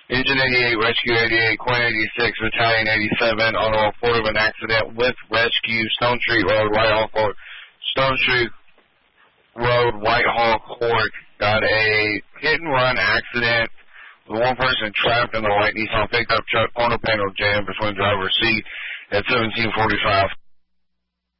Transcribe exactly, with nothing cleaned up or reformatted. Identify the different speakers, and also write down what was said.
Speaker 1: Engine eighty-eight, Rescue eighty-eight, Quinn eighty-six, Battalion eighty-seven on a report of an accident with Rescue, Stone Street Road, Whitehall Court. Stone Street Road, Whitehall Court. Got a hit-and-run accident with one person trapped in the white Nissan pickup truck, corner panel jammed between driver's seat at seventeen forty-five.